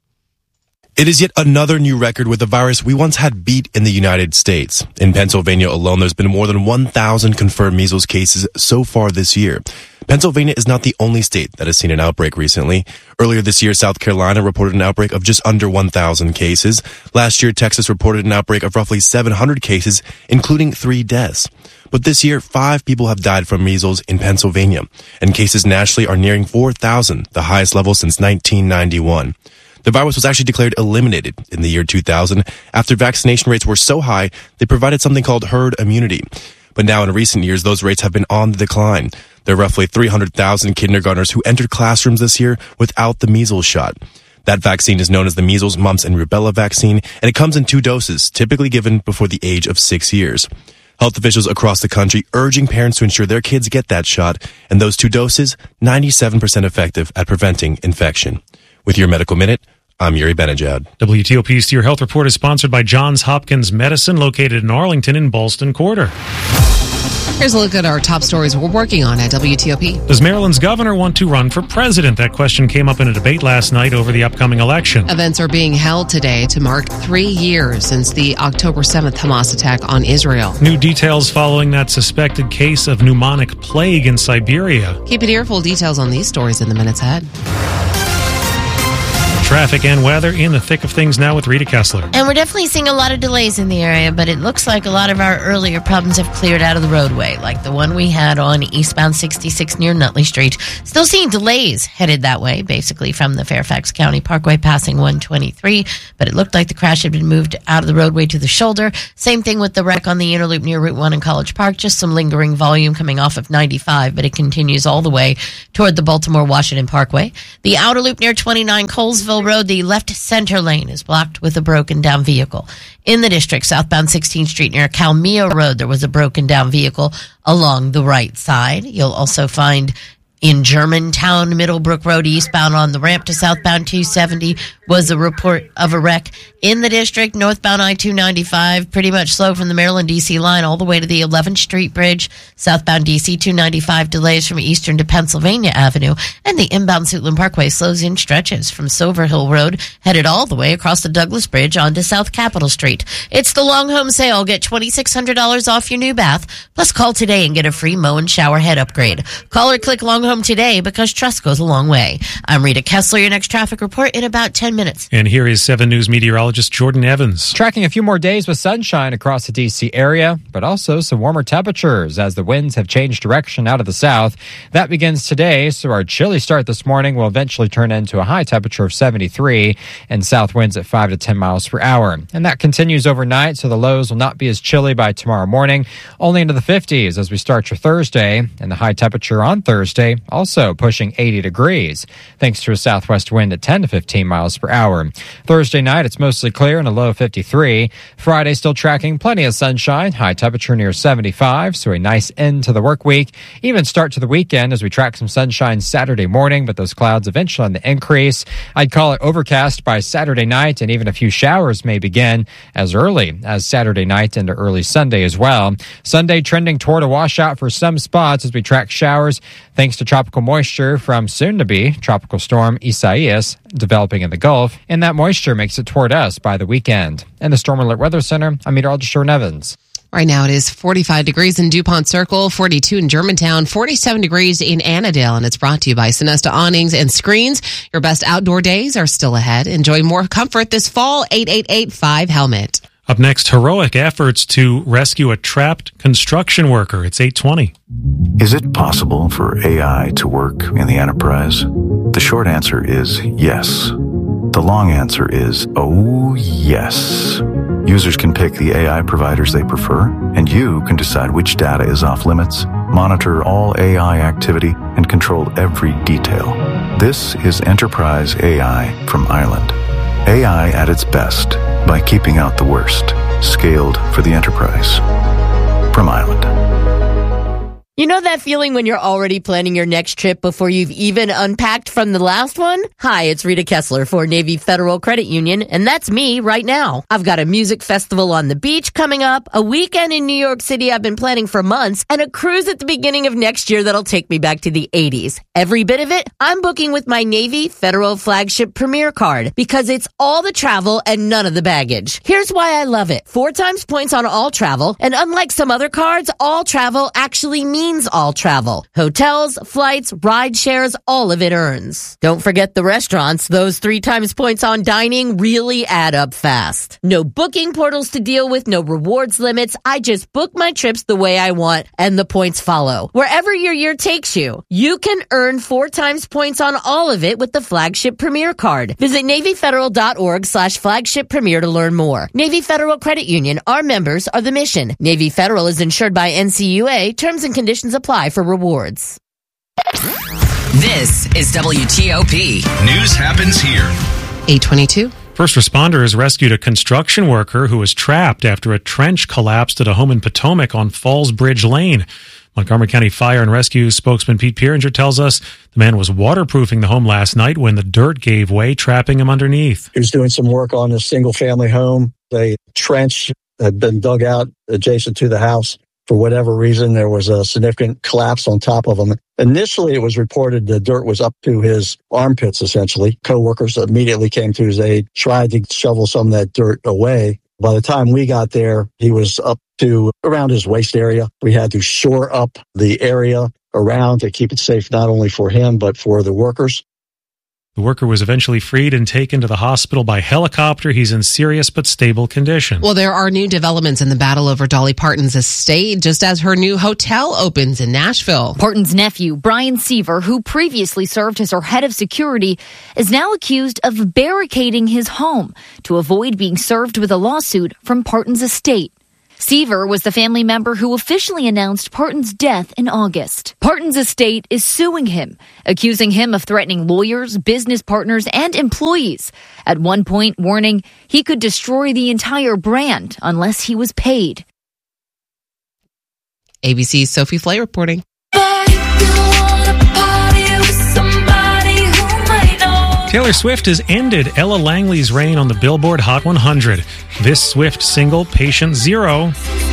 It is yet another new record with the virus we once had beat in the United States. In Pennsylvania alone, there's been more than one thousand confirmed measles cases so far this year. Pennsylvania is not the only state that has seen an outbreak recently. Earlier this year, South Carolina reported an outbreak of just under one thousand cases. Last year, Texas reported an outbreak of roughly seven hundred cases, including three deaths. But this year, five people have died from measles in Pennsylvania, and cases nationally are nearing four thousand, the highest level since nineteen ninety-one. The virus was actually declared eliminated in the year two thousand after vaccination rates were so high they provided something called herd immunity. But now in recent years, those rates have been on the decline. There are roughly three hundred thousand kindergartners who entered classrooms this year without the measles shot. That vaccine is known as the measles, mumps, and rubella vaccine, and it comes in two doses, typically given before the age of six years. Health officials across the country urging parents to ensure their kids get that shot, and those two doses, ninety-seven percent effective at preventing infection. With your Medical Minute, I'm Yuri Benajad. W T O P's To Your Health Report is sponsored by Johns Hopkins Medicine, located in Arlington in Ballston Quarter. Here's a look at our top stories we're working on at W T O P. Does Maryland's governor want to run for president? That question came up in a debate last night over the upcoming election. Events are being held today to mark three years since the October seventh Hamas attack on Israel. New details following that suspected case of pneumonic plague in Siberia. Keep it here. Full details on these stories in the minutes ahead. Traffic and weather in the thick of things now with Rita Kessler. And we're definitely seeing a lot of delays in the area, but it looks like a lot of our earlier problems have cleared out of the roadway, like the one we had on eastbound sixty-six near Nutley Street. Still seeing delays headed that way, basically from the Fairfax County Parkway passing one twenty-three, but it looked like the crash had been moved out of the roadway to the shoulder. Same thing with the wreck on the inner loop near Route one in College Park, just some lingering volume coming off of ninety-five, but it continues all the way toward the Baltimore-Washington Parkway. The outer loop near twenty-nine Colesville Road, the left center lane is blocked with a broken down vehicle. In the district, southbound sixteenth Street near Calmia Road, there was a broken down vehicle along the right side. You'll also find in Germantown, Middlebrook Road, eastbound on the ramp to southbound two seventy, was a report of a wreck. In the district, northbound I two ninety-five, pretty much slow from the Maryland D C line all the way to the eleventh Street Bridge. Southbound D C two ninety-five delays from Eastern to Pennsylvania Avenue. And the inbound Suitland Parkway slows in stretches from Silver Hill Road, headed all the way across the Douglas Bridge onto South Capitol Street. It's the Long Home Sale. Get twenty-six hundred dollars off your new bath. Plus, call today and get a free mow and shower head upgrade. Call or click Long Home today because trust goes a long way. I'm Rita Kessler, your next traffic report in about ten minutes. And here is seven News meteorologist Jordan Evans. Tracking a few more days with sunshine across the D C area, but also some warmer temperatures as the winds have changed direction out of the south. That begins today, so our chilly start this morning will eventually turn into a high temperature of seventy-three and south winds at five to ten miles per hour. And that continues overnight, so the lows will not be as chilly by tomorrow morning, only into the fifties as we start your Thursday, and the high temperature on Thursday also pushing eighty degrees, thanks to a southwest wind at ten to fifteen miles per hour. Thursday night, it's mostly clear and a low of fifty-three. Friday, still tracking plenty of sunshine, high temperature near seventy-five, so a nice end to the work week. Even start to the weekend as we track some sunshine Saturday morning, but those clouds eventually on the increase. I'd call it overcast by Saturday night, and even a few showers may begin as early as Saturday night into early Sunday as well. Sunday trending toward a washout for some spots as we track showers, thanks to tropical moisture from soon-to-be Tropical Storm Isaias developing in the Gulf, and that moisture makes it toward us by the weekend. In the Storm Alert Weather Center, I'm meteorologist Jordan Evans. Right now it is forty-five degrees in DuPont Circle, forty-two in Germantown, forty-seven degrees in Annandale, and it's brought to you by Sonesta Awnings and Screens. Your best outdoor days are still ahead. Enjoy more comfort this fall. eight eight eight five HELMET. Up next, heroic efforts to rescue a trapped construction worker. It's eight twenty. Is it possible for A I to work in the enterprise? The short answer is yes. The long answer is, oh, yes. Users can pick the A I providers they prefer, and you can decide which data is off limits, monitor all A I activity, and control every detail. This is Enterprise A I from Island. A I at its best by keeping out the worst. Scaled for the enterprise. From Island. You know that feeling when you're already planning your next trip before you've even unpacked from the last one? Hi, it's Rita Kessler for Navy Federal Credit Union, and that's me right now. I've got a music festival on the beach coming up, a weekend in New York City I've been planning for months, and a cruise at the beginning of next year that'll take me back to the eighties. Every bit of it, I'm booking with my Navy Federal Flagship Premier card because it's all the travel and none of the baggage. Here's why I love it. Four times points on all travel, and unlike some other cards, all travel actually means all travel. Hotels, flights, ride shares, all of it earns. Don't forget the restaurants. Those three times points on dining really add up fast. No booking portals to deal with, no rewards limits. I just book my trips the way I want, and the points follow. Wherever your year takes you, you can earn four times points on all of it with the Flagship Premier card. Visit NavyFederal.org slash Flagship Premier to learn more. Navy Federal Credit Union. Our members are the mission. Navy Federal is insured by N C U A. Terms and conditions apply for rewards. This is W T O P. News happens here. eight twenty-two. First responders rescued a construction worker who was trapped after a trench collapsed at a home in Potomac on Falls Bridge Lane. Montgomery County Fire and Rescue spokesman Pete Pieringer tells us the man was waterproofing the home last night when the dirt gave way, trapping him underneath. He was doing some work on a single-family home. A trench had been dug out adjacent to the house. For whatever reason, there was a significant collapse on top of him. Initially, it was reported the dirt was up to his armpits, essentially. Co-workers immediately came to his aid, tried to shovel some of that dirt away. By the time we got there, he was up to around his waist area. We had to shore up the area around to keep it safe, not only for him, but for the workers. The worker was eventually freed and taken to the hospital by helicopter. He's in serious but stable condition. Well, there are new developments in the battle over Dolly Parton's estate, just as her new hotel opens in Nashville. Parton's nephew, Brian Seaver, who previously served as her head of security, is now accused of barricading his home to avoid being served with a lawsuit from Parton's estate. Seaver was the family member who officially announced Parton's death in August. Parton's estate is suing him, accusing him of threatening lawyers, business partners, and employees. At one point, warning he could destroy the entire brand unless he was paid. A B C's Sophie Flay reporting. Taylor Swift has ended Ella Langley's reign on the Billboard Hot one hundred. This Swift single, Patient Zero,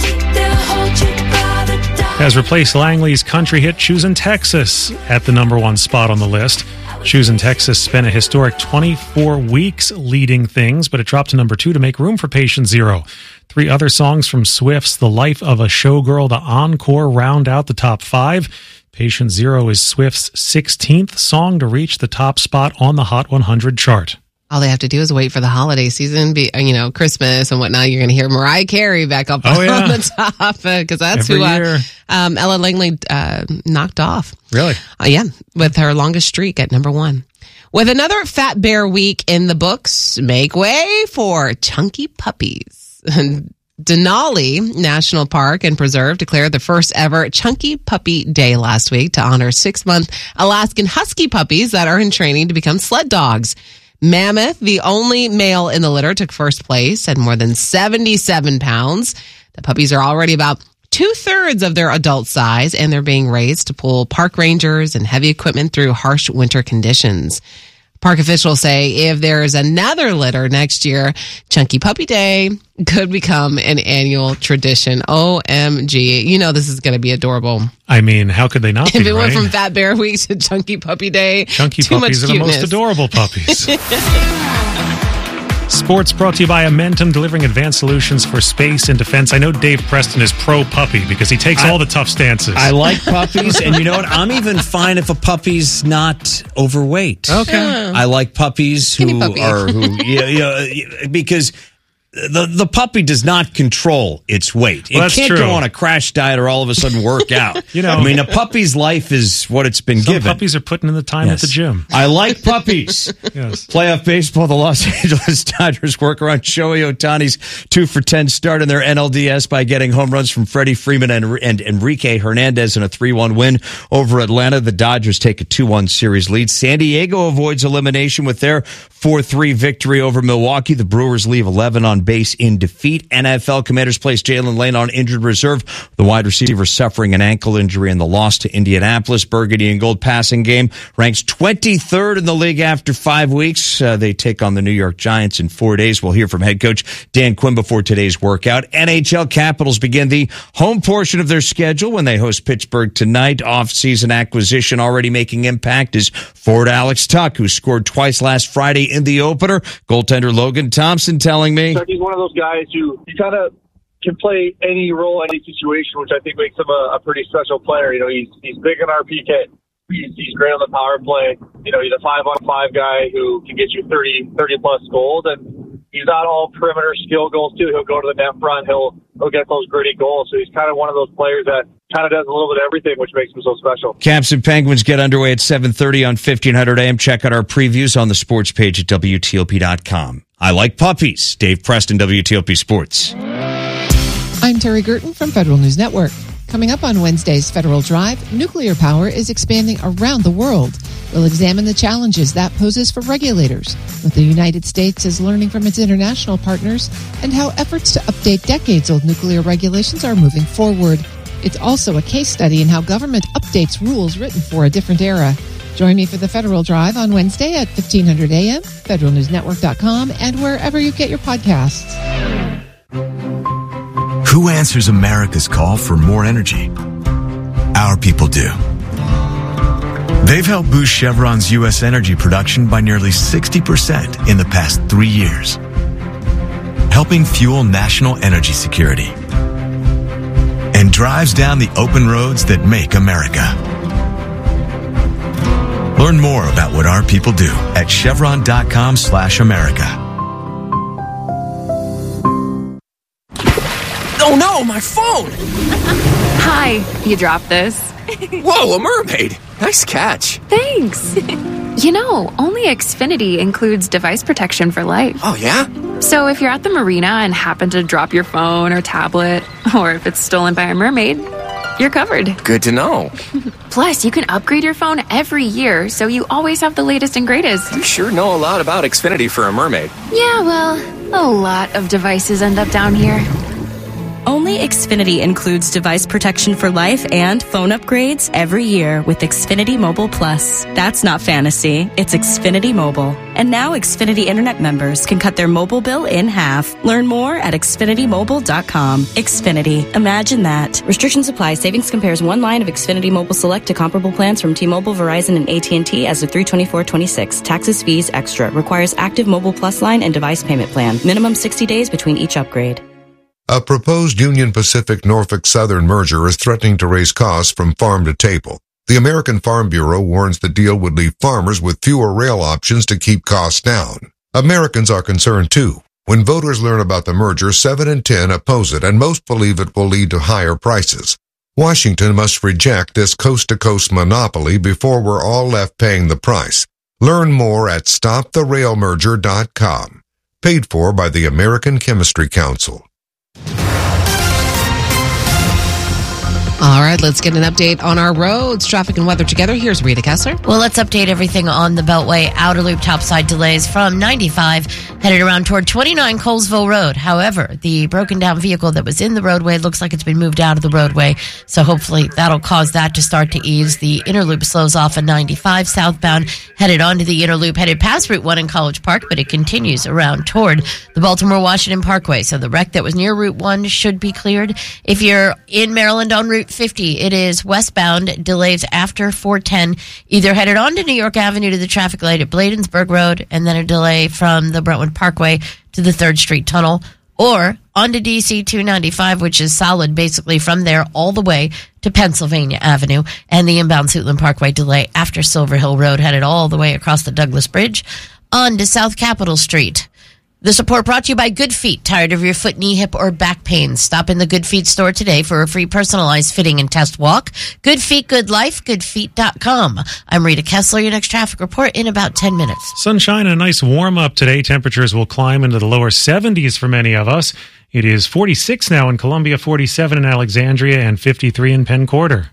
has replaced Langley's country hit Choosin' Texas at the number one spot on the list. Choosin' Texas spent a historic twenty-four weeks leading things, but it dropped to number two to make room for Patient Zero. Three other songs from Swift's The Life of a Showgirl, The Encore, round out the top five. Patient Zero is Swift's sixteenth song to reach the top spot on the Hot one hundred chart. All they have to do is wait for the holiday season, be, you know, Christmas and whatnot. You're going to hear Mariah Carey back up oh, yeah. on the top because that's Every who uh, um, Ella Langley uh, knocked off. Really? Uh, yeah, with her longest streak at number one. With another Fat Bear week in the books, make way for chunky puppies. Denali National Park and Preserve declared the first ever Chunky Puppy Day last week to honor six-month Alaskan Husky puppies that are in training to become sled dogs. Mammoth, the only male in the litter, took first place at more than seventy-seven pounds. The puppies are already about two-thirds of their adult size, and they're being raised to pull park rangers and heavy equipment through harsh winter conditions. Park officials say if there's another litter next year, Chunky Puppy Day could become an annual tradition. O M G. You know this is going to be adorable. I mean, how could they not If be, it right? went from Fat Bear Week to Chunky Puppy Day, Chunky too puppies much are the cuteness. most adorable puppies. Sports brought to you by Amentum, delivering advanced solutions for space and defense. I know Dave Preston is pro-puppy because he takes I, all the tough stances. I like puppies, and you know what? I'm even fine if a puppy's not overweight. Okay. I like puppies Skinny who puppy. are, who, yeah, yeah, because the the puppy does not control its weight. Well, it that's can't true. go on a crash diet or all of a sudden work out. You know, I mean, a puppy's life is what it's been Some given. puppies are putting in the time Yes. at the gym. I like puppies. Yes. Playoff baseball, the Los Angeles Dodgers work around Shohei Ohtani's two for ten start in their N L D S by getting home runs from Freddie Freeman and, and Enrique Hernandez in a three one win over Atlanta. The Dodgers take a two one series lead. San Diego avoids elimination with their four three victory over Milwaukee. The Brewers leave eleven on base in defeat. N F L Commanders place Jalen Lane on injured reserve. The wide receiver suffering an ankle injury in the loss to Indianapolis. Burgundy and Gold passing game ranks twenty-third in the league after five weeks. Uh, they take on the New York Giants in four days. We'll hear from head coach Dan Quinn before today's workout. N H L Capitals begin the home portion of their schedule when they host Pittsburgh tonight. Off-season acquisition already making impact is forward Alex Tuck, who scored twice last Friday in the opener. Goaltender Logan Thompson telling me. He's one of those guys who he kind of can play any role, any situation, which I think makes him a, a pretty special player. You know, he's he's big in our P K. He's, he's great on the power play. You know, he's a five-on-five guy who can get you thirty, thirty-plus goals, and he's not all perimeter skill goals, too. He'll go to the net front. He'll, he'll get those gritty goals. So he's kind of one of those players that kind of does a little bit of everything, which makes him so special. Caps and Penguins get underway at seven thirty on fifteen hundred A M. Check out our previews on the sports page at W T O P dot com. I like puppies. Dave Preston, W T O P Sports. I'm Terry Gerton from Federal News Network. Coming up on Wednesday's Federal Drive, nuclear power is expanding around the world. We'll examine the challenges that poses for regulators, what the United States is learning from its international partners, and how efforts to update decades-old nuclear regulations are moving forward. It's also a case study in how government updates rules written for a different era. Join me for the Federal Drive on Wednesday at fifteen hundred A M, federal news network dot com, and wherever you get your podcasts. Who answers America's call for more energy? Our people do. They've helped boost Chevron's U S energy production by nearly sixty percent in the past three years, helping fuel national energy security, and drives down the open roads that make America. Learn more about what our people do at chevron.com slash America. Oh no, my phone! Hi, you dropped this. Whoa, a mermaid! Nice catch. Thanks. You know, only Xfinity includes device protection for life. Oh, yeah? So if you're at the marina and happen to drop your phone or tablet, or if it's stolen by a mermaid, you're covered. Good to know. Plus, you can upgrade your phone every year, so you always have the latest and greatest. You sure know a lot about Xfinity for a mermaid. Yeah, well, a lot of devices end up down here. Only Xfinity includes device protection for life and phone upgrades every year with Xfinity Mobile Plus. That's not fantasy, it's Xfinity Mobile. And now Xfinity Internet members can cut their mobile bill in half. Learn more at xfinity mobile dot com. Xfinity, imagine that. Restrictions apply. Savings compares one line of Xfinity Mobile Select to comparable plans from T-Mobile, Verizon, and A T and T as of three twenty-four twenty-six. Taxes, fees, extra. Requires active Mobile Plus line and device payment plan. Minimum sixty days between each upgrade. A proposed Union Pacific-Norfolk Southern merger is threatening to raise costs from farm to table. The American Farm Bureau warns the deal would leave farmers with fewer rail options to keep costs down. Americans are concerned too. When voters learn about the merger, seven in ten oppose it, and most believe it will lead to higher prices. Washington must reject this coast-to-coast monopoly before we're all left paying the price. Learn more at stop the rail merger dot com. Paid for by the American Chemistry Council. All right, let's get an update on our roads, traffic, and weather together. Here's Rita Kessler. Well, let's update everything on the Beltway. Outer Loop topside delays from ninety-five headed around toward twenty-nine Colesville Road. However, the broken down vehicle that was in the roadway looks like it's been moved out of the roadway, so hopefully that'll cause that to start to ease. The inner loop slows off at ninety-five southbound, headed onto the inner loop, headed past Route one in College Park, but it continues around toward the Baltimore-Washington Parkway. So the wreck that was near Route one should be cleared. If you're in Maryland on Route fifty, it is westbound, delays after four ten, either headed on to New York Avenue to the traffic light at Bladensburg Road, and then a delay from the Brentwood Parkway to the third Street Tunnel, or onto D C two ninety-five, which is solid basically from there all the way to Pennsylvania Avenue, and the inbound Suitland Parkway delay after Silver Hill Road, headed all the way across the Douglas Bridge on to South Capitol Street. The support brought to you by Good Feet. Tired of your foot, knee, hip, or back pain? Stop in the Good Feet store today for a free personalized fitting and test walk. Good Feet, good life, good feet dot com. I'm Rita Kessler. Your next traffic report in about ten minutes. Sunshine and a nice warm up today. Temperatures will climb into the lower seventies for many of us. It is forty-six now in Columbia, forty-seven in Alexandria, and fifty-three in Penn Quarter.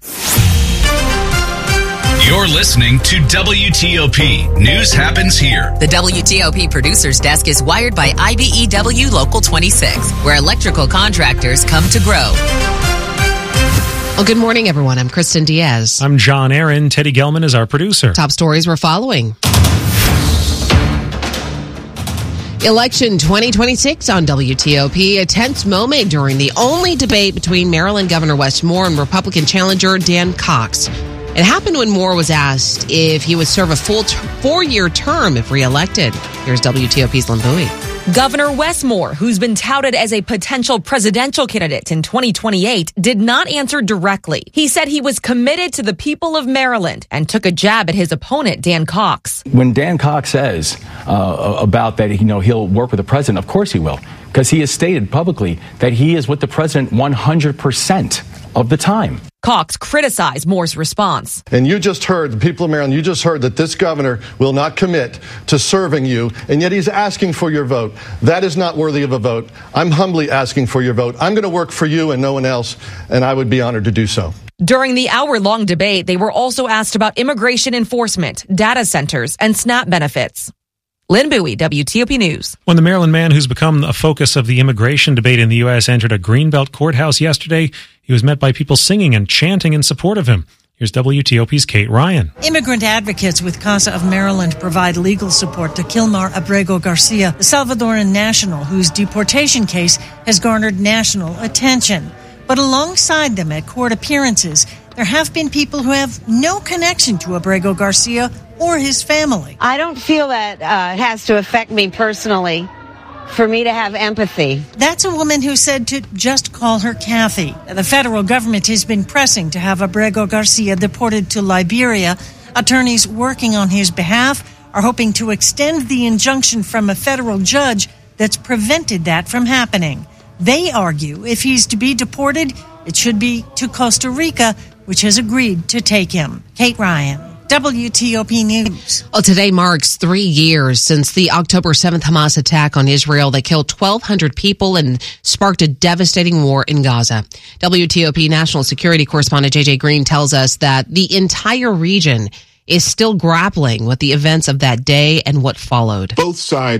You're listening to W T O P. News happens here. The W T O P producer's desk is wired by I B E W Local twenty-six, where electrical contractors come to grow. Well, good morning, everyone. I'm Kristen Diaz. I'm John Aaron. Teddy Gelman is our producer. Top stories we're following. Election twenty twenty-six on W T O P, a tense moment during the only debate between Maryland Governor Wes Moore and Republican challenger Dan Cox. It happened when Moore was asked if he would serve a full t- four-year term if reelected. Here's W T O P's Lynn Bowie. Governor Wes Moore, who's been touted as a potential presidential candidate in twenty twenty-eight, did not answer directly. He said he was committed to the people of Maryland and took a jab at his opponent, Dan Cox. When Dan Cox says uh, about that, you know, he'll work with the president, of course he will, because he has stated publicly that he is with the president one hundred percent of the time. Cox criticized Moore's response. And you just heard, the people of Maryland, you just heard that this governor will not commit to serving you, and yet he's asking for your vote. That is not worthy of a vote. I'm humbly asking for your vote. I'm going to work for you and no one else, and I would be honored to do so. During the hour-long debate, they were also asked about immigration enforcement, data centers, and SNAP benefits. Lynn Bowie, W T O P News. When the Maryland man who's become a focus of the immigration debate in the U S entered a Greenbelt courthouse yesterday, he was met by people singing and chanting in support of him. Here's W T O P's Kate Ryan. Immigrant advocates with CASA of Maryland provide legal support to Kilmar Abrego Garcia, the Salvadoran national whose deportation case has garnered national attention. But alongside them at court appearances, there have been people who have no connection to Abrego Garcia or his family. I don't feel that uh, it has to affect me personally for me to have empathy. That's a woman who said to just call her Kathy. The federal government has been pressing to have Abrego Garcia deported to Liberia. Attorneys working on his behalf are hoping to extend the injunction from a federal judge that's prevented that from happening. They argue if he's to be deported, it should be to Costa Rica, which has agreed to take him. Kate Ryan, W T O P News. Well, today marks three years since the October seventh Hamas attack on Israel that killed twelve hundred people and sparked a devastating war in Gaza. W T O P national security correspondent J J Green tells us that the entire region is still grappling with the events of that day and what followed. Both sides